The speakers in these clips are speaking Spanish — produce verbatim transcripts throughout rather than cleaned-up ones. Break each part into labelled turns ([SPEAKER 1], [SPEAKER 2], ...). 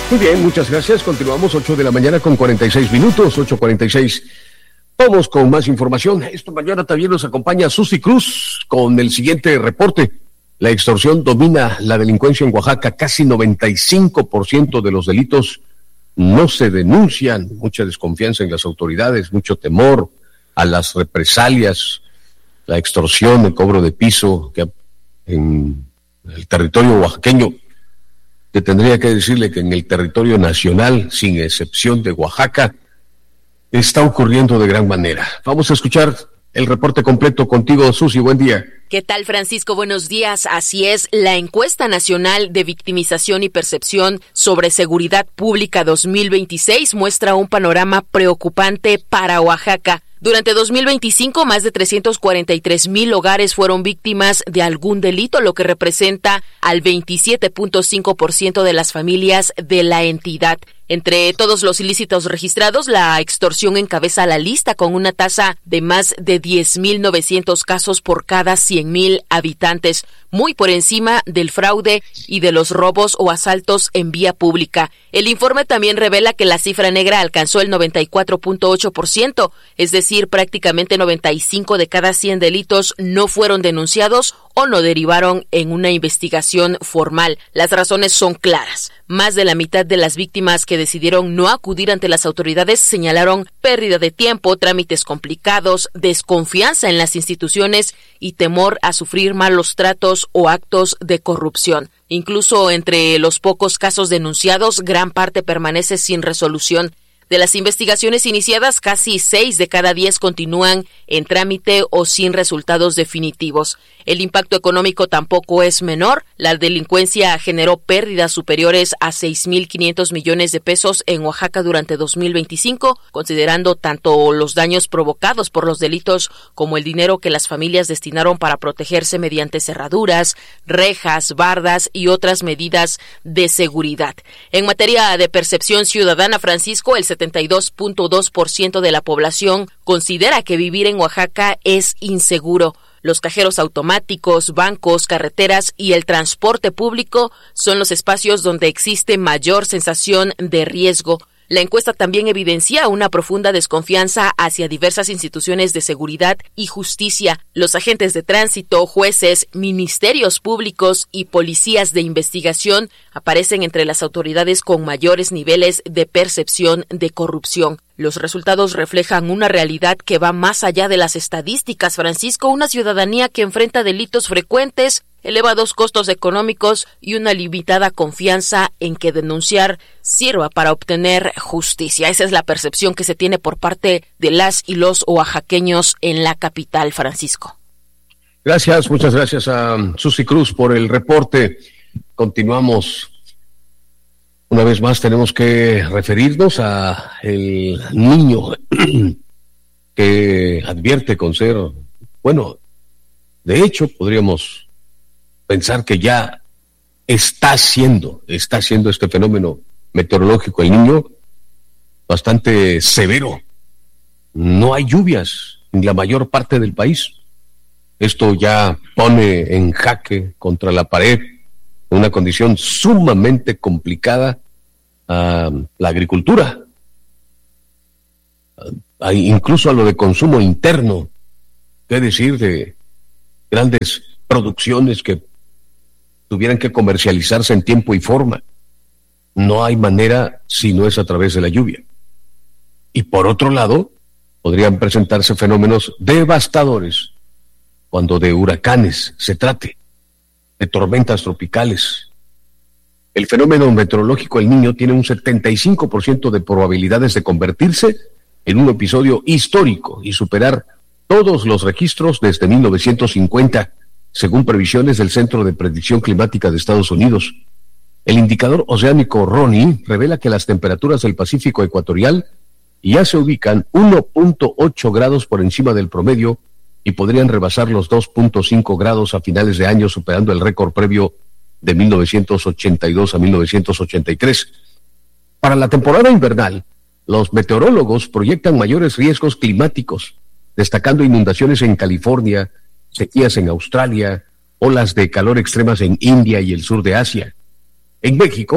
[SPEAKER 1] Muy bien, muchas gracias. Continuamos ocho de la mañana con cuarenta y seis minutos, ocho cuarenta y seis. Vamos con más información. Esta mañana también nos acompaña Susi Cruz con el siguiente reporte. La extorsión domina la delincuencia en Oaxaca. Casi noventa y cinco por ciento de los delitos no se denuncian. Mucha desconfianza en las autoridades, mucho temor a las represalias, la extorsión, el cobro de piso, que en el territorio oaxaqueño, que tendría que decirle que en el territorio nacional, sin excepción de Oaxaca, está ocurriendo de gran manera. Vamos a escuchar el reporte completo contigo, Susi. Buen día.
[SPEAKER 2] ¿Qué tal, Francisco? Buenos días. Así es, la encuesta nacional de victimización y percepción sobre seguridad pública dos mil veintiséis muestra un panorama preocupante para Oaxaca. Durante dos mil veinticinco, más de trescientos cuarenta y tres mil hogares fueron víctimas de algún delito, lo que representa al veintisiete punto cinco por ciento de las familias de la entidad. Entre todos los ilícitos registrados, la extorsión encabeza la lista con una tasa de más de diez mil novecientos casos por cada cien mil habitantes, muy por encima del fraude y de los robos o asaltos en vía pública. El informe también revela que la cifra negra alcanzó el noventa y cuatro punto ocho por ciento, es decir, prácticamente noventa y cinco de cada cien delitos no fueron denunciados o no derivaron en una investigación formal. Las razones son claras. Más de la mitad de las víctimas que decidieron no acudir ante las autoridades señalaron pérdida de tiempo, trámites complicados, desconfianza en las instituciones y temor a sufrir malos tratos o actos de corrupción. Incluso entre los pocos casos denunciados, gran parte permanece sin resolución. De las investigaciones iniciadas, casi seis de cada diez continúan en trámite o sin resultados definitivos. El impacto económico tampoco es menor. La delincuencia generó pérdidas superiores a seis mil quinientos millones de pesos en Oaxaca durante dos mil veinticinco, considerando tanto los daños provocados por los delitos como el dinero que las familias destinaron para protegerse mediante cerraduras, rejas, bardas y otras medidas de seguridad. En materia de percepción ciudadana, Francisco, el setenta y dos punto dos por ciento de la población considera que vivir en Oaxaca es inseguro. Los cajeros automáticos, bancos, carreteras y el transporte público son los espacios donde existe mayor sensación de riesgo. La encuesta también evidencia una profunda desconfianza hacia diversas instituciones de seguridad y justicia. Los agentes de tránsito, jueces, ministerios públicos y policías de investigación aparecen entre las autoridades con mayores niveles de percepción de corrupción. Los resultados reflejan una realidad que va más allá de las estadísticas, Francisco, una ciudadanía que enfrenta delitos frecuentes, elevados costos económicos y una limitada confianza en que denunciar sirva para obtener justicia. Esa es la percepción que se tiene por parte de las y los oaxaqueños en la capital, Francisco.
[SPEAKER 1] Gracias, muchas gracias a Susi Cruz por el reporte. Continuamos. Una vez más tenemos que referirnos a el niño que advierte con ser, bueno, de hecho podríamos pensar que ya está siendo, está siendo este fenómeno meteorológico, el niño, bastante severo. No hay lluvias en la mayor parte del país. Esto ya pone en jaque contra la pared una condición sumamente complicada a la agricultura, a, incluso a lo de consumo interno, qué decir de grandes producciones que tuvieran que comercializarse en tiempo y forma. No hay manera si no es a través de la lluvia. Y por otro lado, podrían presentarse fenómenos devastadores cuando de huracanes se trate, de tormentas tropicales. El fenómeno meteorológico El Niño tiene un setenta y cinco por ciento de probabilidades de convertirse en un episodio histórico y superar todos los registros desde mil novecientos cincuenta, según previsiones del Centro de Predicción Climática de Estados Unidos. El indicador oceánico Ronnie revela que las temperaturas del Pacífico ecuatorial ya se ubican uno punto ocho grados por encima del promedio y podrían rebasar los dos punto cinco grados a finales de año, superando el récord previo de mil novecientos ochenta y dos a mil novecientos ochenta y tres. Para la temporada invernal, los meteorólogos proyectan mayores riesgos climáticos, destacando inundaciones en California, sequías en Australia, olas de calor extremas en India y el sur de Asia. En México,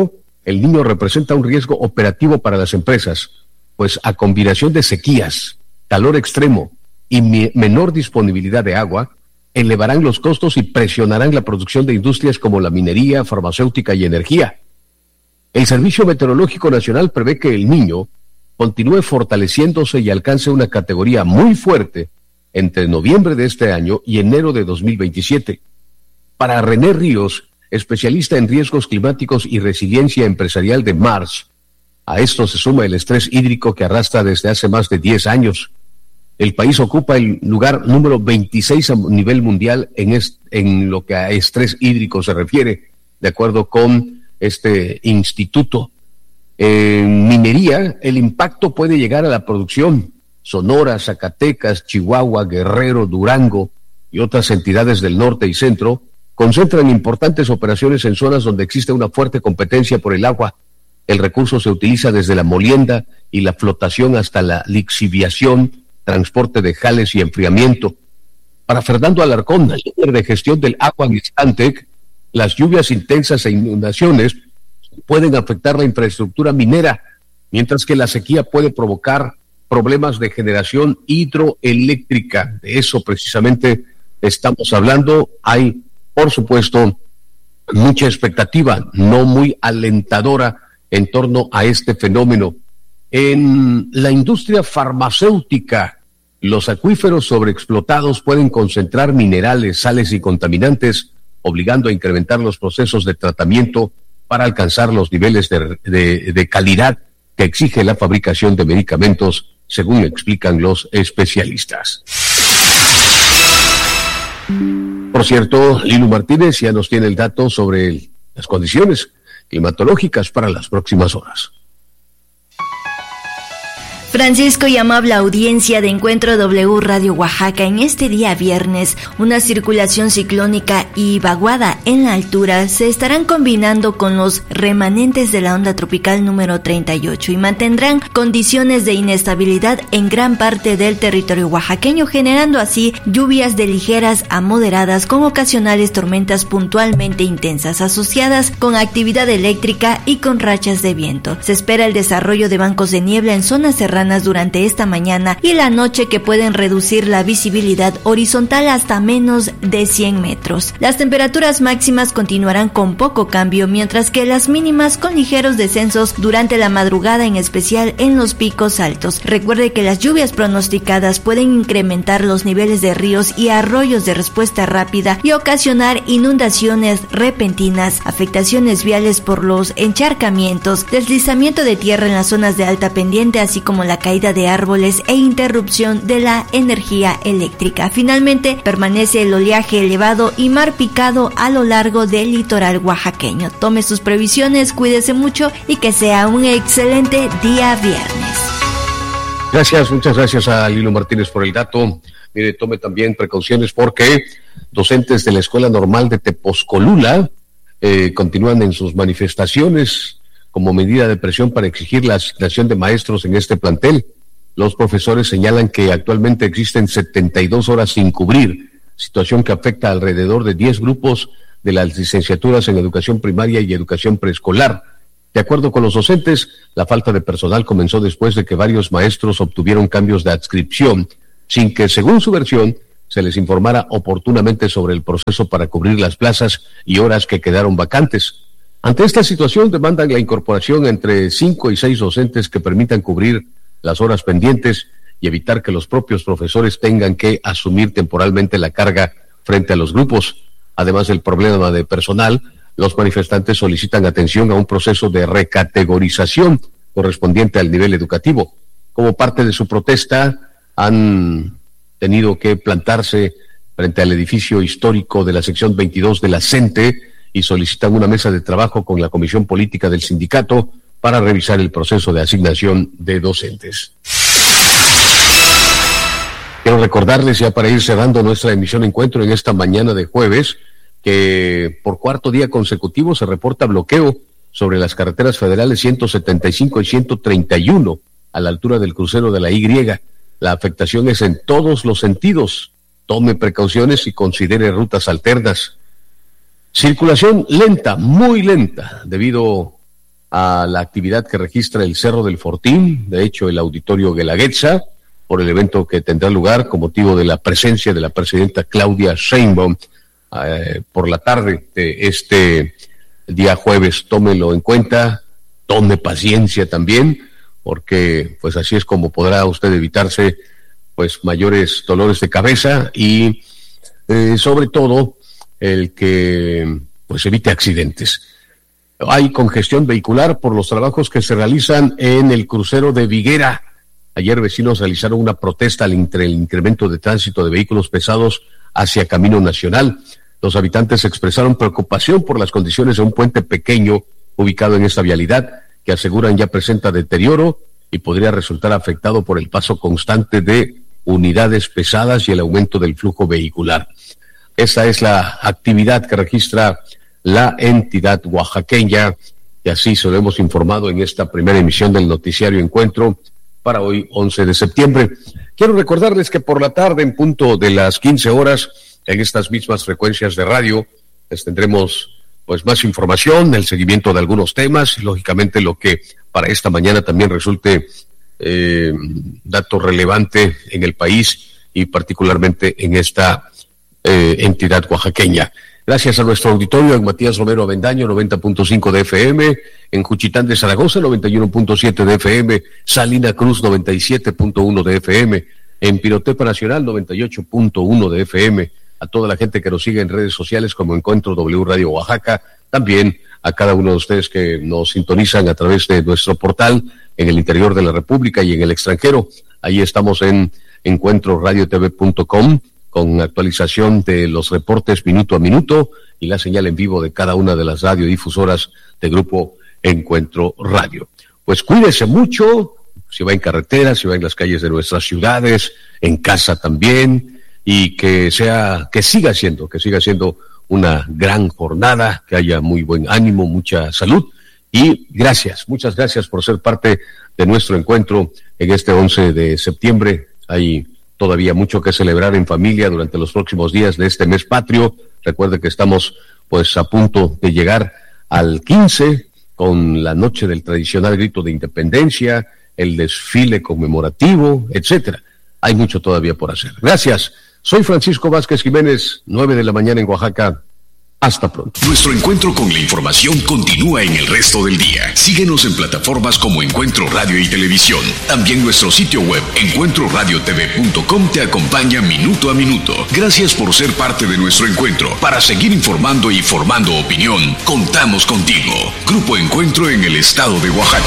[SPEAKER 1] El Niño representa un riesgo operativo para las empresas, pues a combinación de sequías, calor extremo y mi- menor disponibilidad de agua, elevarán los costos y presionarán la producción de industrias como la minería, farmacéutica y energía. El Servicio Meteorológico Nacional prevé que el Niño continúe fortaleciéndose y alcance una categoría muy fuerte entre noviembre de este año y enero de dos mil veintisiete. Para René Ríos, especialista en riesgos climáticos y resiliencia empresarial de Marsh, a esto se suma el estrés hídrico que arrastra desde hace más de diez años. El país ocupa el lugar número veintiséis a nivel mundial en, est- en lo que a estrés hídrico se refiere, de acuerdo con este instituto. En minería, el impacto puede llegar a la producción. Sonora, Zacatecas, Chihuahua, Guerrero, Durango y otras entidades del norte y centro concentran importantes operaciones en zonas donde existe una fuerte competencia por el agua. El recurso se utiliza desde la molienda y la flotación hasta la lixiviación, transporte de jales y enfriamiento. Para Fernando Alarcón, líder de gestión del agua en Stantec, las lluvias intensas e inundaciones pueden afectar la infraestructura minera, mientras que la sequía puede provocar problemas de generación hidroeléctrica. De eso precisamente estamos hablando. Hay, por supuesto, mucha expectativa, no muy alentadora, en torno a este fenómeno. En la industria farmacéutica, los acuíferos sobreexplotados pueden concentrar minerales, sales y contaminantes, obligando a incrementar los procesos de tratamiento para alcanzar los niveles de, de, de calidad que exige la fabricación de medicamentos, según explican los especialistas. Por cierto, Lilu Martínez ya nos tiene el dato sobre el, las condiciones climatológicas para las próximas horas.
[SPEAKER 3] Francisco y amable audiencia de Encuentro W Radio Oaxaca, en este día viernes, una circulación ciclónica y vaguada en la altura se estarán combinando con los remanentes de la onda tropical número treinta y ocho y mantendrán condiciones de inestabilidad en gran parte del territorio oaxaqueño, generando así lluvias de ligeras a moderadas con ocasionales tormentas puntualmente intensas asociadas con actividad eléctrica y con rachas de viento. Se espera el desarrollo de bancos de niebla en zonas serranas durante esta mañana y la noche que pueden reducir la visibilidad horizontal hasta menos de cien metros. Las temperaturas máximas continuarán con poco cambio, mientras que las mínimas con ligeros descensos durante la madrugada, en especial en los picos altos. Recuerde que las lluvias pronosticadas pueden incrementar los niveles de ríos y arroyos de respuesta rápida y ocasionar inundaciones repentinas, afectaciones viales por los encharcamientos, deslizamiento de tierra en las zonas de alta pendiente, así como la caída de árboles e interrupción de la energía eléctrica. Finalmente, permanece el oleaje elevado y mar picado a lo largo del litoral oaxaqueño. Tome sus previsiones, cuídese mucho y que sea un excelente día viernes.
[SPEAKER 1] Gracias, muchas gracias a Lilo Martínez por el dato. Mire, tome también precauciones porque docentes de la Escuela Normal de Tepozcolula eh, continúan en sus manifestaciones como medida de presión para exigir la asignación de maestros en este plantel. Los profesores señalan que actualmente existen setenta y dos horas sin cubrir, situación que afecta a alrededor de diez grupos de las licenciaturas en educación primaria y educación preescolar. De acuerdo con los docentes, la falta de personal comenzó después de que varios maestros obtuvieron cambios de adscripción, sin que, según su versión, se les informara oportunamente sobre el proceso para cubrir las plazas y horas que quedaron vacantes. Ante esta situación, demandan la incorporación entre cinco y seis docentes que permitan cubrir las horas pendientes y evitar que los propios profesores tengan que asumir temporalmente la carga frente a los grupos. Además del problema de personal, los manifestantes solicitan atención a un proceso de recategorización correspondiente al nivel educativo. Como parte de su protesta, han tenido que plantarse frente al edificio histórico de la sección veintidós de la CENTE y solicitan una mesa de trabajo con la Comisión Política del Sindicato para revisar el proceso de asignación de docentes. Quiero recordarles, ya para ir cerrando nuestra emisión Encuentro en esta mañana de jueves, que por cuarto día consecutivo se reporta bloqueo sobre las carreteras federales ciento setenta y cinco y ciento treinta y uno a la altura del crucero de la Y. La afectación es en todos los sentidos. Tome precauciones y considere rutas alternas. Circulación lenta, muy lenta, debido a la actividad que registra el Cerro del Fortín, de hecho el Auditorio Guelaguetza, por el evento que tendrá lugar con motivo de la presencia de la presidenta Claudia Sheinbaum eh, por la tarde de este día jueves. Tómelo en cuenta, tome paciencia también, porque pues así es como podrá usted evitarse pues mayores dolores de cabeza y eh, sobre todo el que pues evite accidentes. Hay congestión vehicular por los trabajos que se realizan en el crucero de Viguera. Ayer vecinos realizaron una protesta entre el incremento de tránsito de vehículos pesados hacia Camino Nacional. Los habitantes expresaron preocupación por las condiciones de un puente pequeño ubicado en esta vialidad, que aseguran ya presenta deterioro y podría resultar afectado por el paso constante de unidades pesadas y el aumento del flujo vehicular. Esta es la actividad que registra la entidad oaxaqueña, y así se lo hemos informado en esta primera emisión del noticiario Encuentro para hoy, once de septiembre. Quiero recordarles que por la tarde, en punto de las quince horas, en estas mismas frecuencias de radio, les tendremos pues más información, el seguimiento de algunos temas, y lógicamente lo que para esta mañana también resulte eh, dato relevante en el país y particularmente en esta eh, entidad oaxaqueña. Gracias a nuestro auditorio en Matías Romero Avendaño, noventa punto cinco de F M, en Juchitán de Zaragoza, noventa y uno punto siete de F M, Salina Cruz, noventa y siete punto uno de F M, en Pinotepa Nacional, noventa y ocho punto uno de F M, a toda la gente que nos sigue en redes sociales como Encuentro W Radio Oaxaca, también a cada uno de ustedes que nos sintonizan a través de nuestro portal en el interior de la República y en el extranjero. Ahí estamos en encuentro radio t v punto com, con actualización de los reportes minuto a minuto y la señal en vivo de cada una de las radiodifusoras de Grupo Encuentro Radio. Pues cuídese mucho, si va en carretera, si va en las calles de nuestras ciudades, en casa también, y que sea, que siga siendo, que siga siendo una gran jornada, que haya muy buen ánimo, mucha salud, y gracias, muchas gracias por ser parte de nuestro encuentro en este once de septiembre. Hay todavía mucho que celebrar en familia durante los próximos días de este mes patrio. Recuerde que estamos pues a punto de llegar al quince con la noche del tradicional grito de independencia, el desfile conmemorativo, etcétera. Hay mucho todavía por hacer. Gracias. Soy Francisco Vázquez Jiménez, nueve de la mañana en Oaxaca. Hasta pronto.
[SPEAKER 4] Nuestro encuentro con la información continúa en el resto del día. Síguenos en plataformas como Encuentro Radio y Televisión. También nuestro sitio web, encuentro radio t v punto com, te acompaña minuto a minuto. Gracias por ser parte de nuestro encuentro. Para seguir informando y formando opinión, contamos contigo. Grupo Encuentro en el estado de Oaxaca.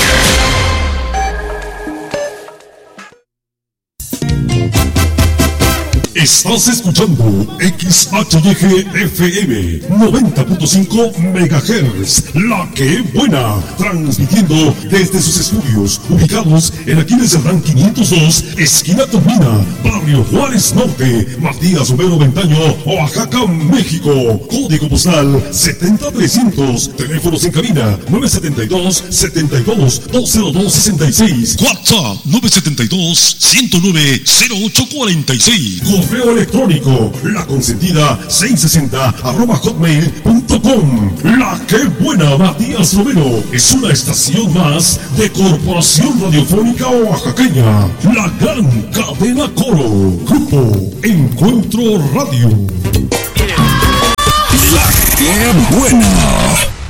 [SPEAKER 5] Estás escuchando X H Y G F M noventa punto cinco megahertz, La Que Buena, transmitiendo desde sus estudios ubicados en Aquiles Cerdán quinientos dos, esquina Tomina, Barrio Juárez Norte, Matías Romero Avendaño, Oaxaca, México. Código postal setenta trescientos, teléfonos en cabina nueve setenta y dos, setenta y dos, doscientos dos sesenta y seis, WhatsApp nueve setenta y dos, ciento nueve, cero ocho cuarenta y seis. Correo electrónico, la consentida seiscientos sesenta arroba hotmail punto com. La Que Buena, Matías Romero, es una estación más de Corporación Radiofónica Oaxaqueña, la gran cadena Coro. Grupo Encuentro Radio.
[SPEAKER 4] La Que Buena.